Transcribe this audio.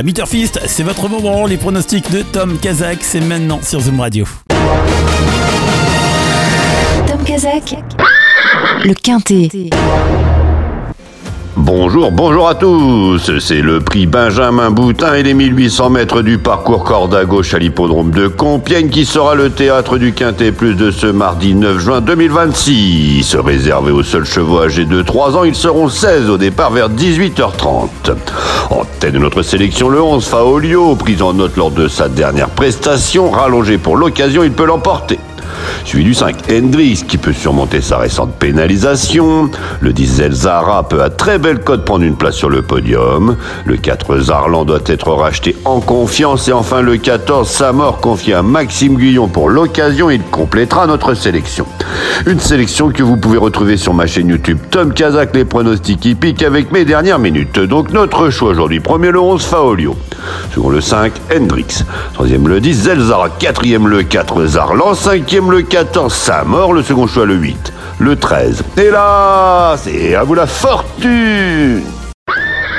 Fist, c'est votre moment, les pronostics de Tom Kazak, c'est maintenant sur Zoom Radio. Tom Kazak, le Quintet. Bonjour à tous, c'est le prix Benjamin Boutin et les 1800 mètres du parcours corde à gauche à l'hippodrome de Compiègne qui sera le théâtre du Quintet Plus de ce mardi 9 juin 2026. Réservé aux seuls chevaux âgés de 3 ans, ils seront 16 au départ vers 18h30. En tête de notre sélection, le 11 Faolio, pris en note lors de sa dernière prestation, rallongé pour l'occasion, il peut l'emporter. Suivi du 5, Hendrix, qui peut surmonter sa récente pénalisation. Le 10, Zelzara peut à très belle cote prendre une place sur le podium. Le 4, Zarlan doit être racheté en confiance. Et enfin le 14, Samor, confié à Maxime Guyon pour l'occasion. Il complétera notre sélection. Une sélection que vous pouvez retrouver sur ma chaîne YouTube Tom Kazak, les pronostics hippiques avec mes dernières minutes. Donc notre choix aujourd'hui, premier le 11, Faolio. Second le 5, Hendrix. Troisième le 10, Zelzara. Quatrième le 4, Zarlan. Cinquième le 14, Samor. Le second choix le 8, le 13. Et là, c'est à vous la fortune.